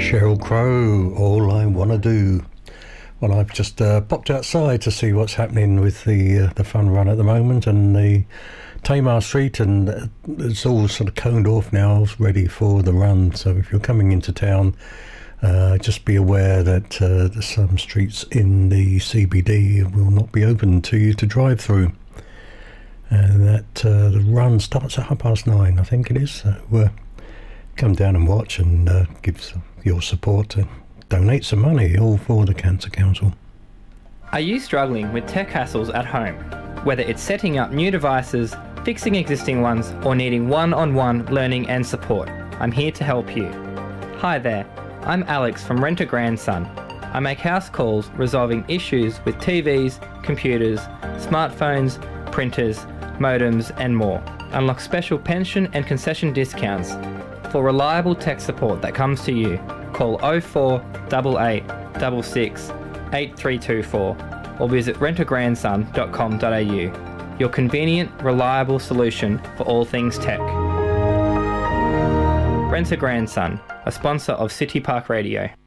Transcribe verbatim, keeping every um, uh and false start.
Sheryl Crow, All I Wanna Do. Well, I've just uh, popped outside to see what's happening with the uh, the fun run at the moment, and the Tamar Street, and uh, it's all sort of coned off now, ready for the run. So if you're coming into town, uh, just be aware that uh, some streets in the C B D will not be open to you to drive through. And that uh, the run starts at half past nine, I think it is. So uh, come down and watch, and uh, give some, your support and donate some money, all for the Cancer Council. Are you struggling with tech hassles at home? Whether it's setting up new devices, fixing existing ones, or needing one-on-one learning and support, I'm here to help you. Hi there, I'm Alex from Rent a Grandson. I make house calls resolving issues with T Vs, computers, smartphones, printers, modems and more. Unlock special pension and concession discounts. For reliable tech support that comes to you, call oh four eight eight six six eight three two four or visit rent a grandson dot com dot a u. Your convenient, reliable solution for all things tech. Rent a Grandson, a sponsor of City Park Radio.